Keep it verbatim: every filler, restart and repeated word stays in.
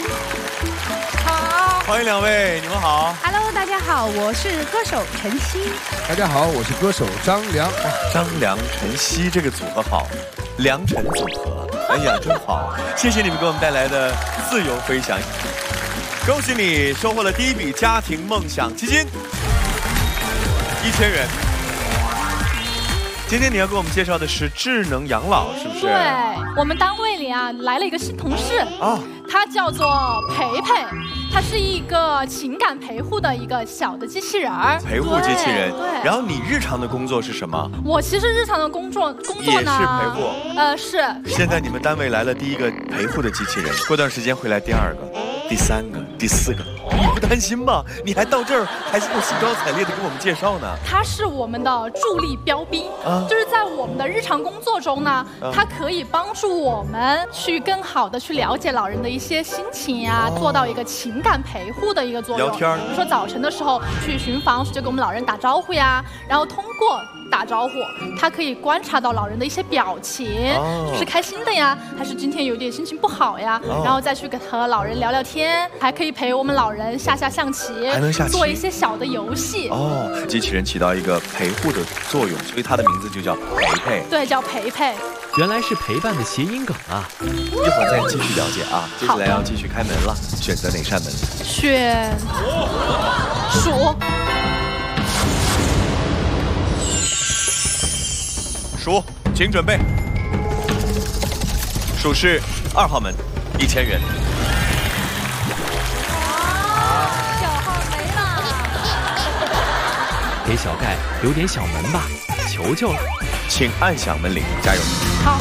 好， 欢迎两位，你们好。 Hello， 大家好，我是歌手陈曦。 大家好，我是歌手张良。 张良、陈曦这个组合好，良辰组合，哎呀，真好！谢谢你们给我们带来的自由飞翔，恭喜你收获了第一笔家庭梦想基金，一千元。今天你要给我们介绍的是智能养老，是不是？ 对，我们单位里啊来了一个新同事啊， 他叫做培培，他是一个情感陪护的一个小的机器人儿。 陪护机器人。 对。 然后你日常的工作是什么？ 我其实日常的工作工作呢也是陪护。 呃，是。 现在你们单位来了第一个陪护的机器人，过段时间会来第二个、第三个、第四个，你不担心吗？你还到这儿还是兴高采烈的给我们介绍呢？ 它是我们的助力标兵， 啊、 就是在我们的日常工作中呢，啊、它可以帮助我们去更好的去了解老人的一些心情呀、啊，哦、做到一个情感陪护的一个作用。 聊天， 比如说早晨的时候去巡房，就跟我们老人打招呼呀，然后通过打招呼，它可以观察到老人的一些表情，哦、是开心的呀，还是今天有点心情不好呀，哦、然后再去跟和老人聊聊天，还可以陪我们老人下下象棋， 还能下棋， 做一些小的游戏。 哦，机器人起到一个陪护的作用，所以它的名字就叫培培。 对，叫培培。 原来是陪伴的谐音梗啊！ 一会儿再继续了解啊。接下来要继续开门了，选择哪扇门？ 选鼠。 鼠，请准备。鼠是二号门，一千元。 小号没了。 给小盖留点小门吧，求求了。 请按响门铃，加油！ 好。